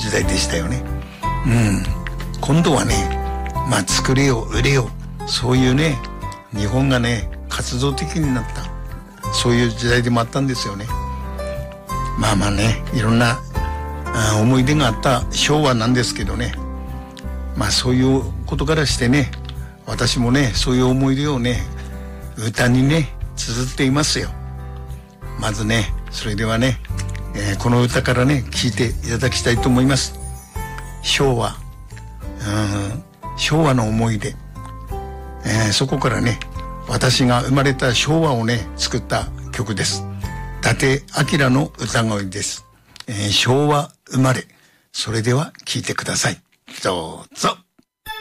時代でしたよね。今度はね、作れよ売れよ、そういうね、日本がね活動的になった、そういう時代でもあったんですよね。ね、いろんな思い出があった昭和なんですけどね、そういうことからしてね、私もねそういう思い出をね歌にね綴っていますよ。まずね、それではね、この歌からね聴いていただきたいと思います。昭和の思い出、そこからね、私が生まれた昭和をね作った曲です。伊達明の歌声です。昭和生まれ。それでは聴いてください。どうぞ。